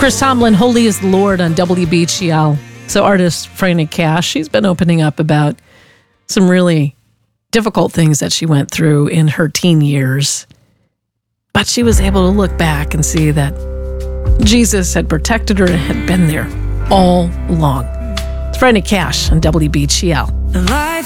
Chris Tomlin, Holy is the Lord on WBGL. So artist Franny Cash, she's been opening up about some really difficult things that she went through in her teen years. But she was able to look back and see that Jesus had protected her and had been there all along. It's Franny Cash on WBGL.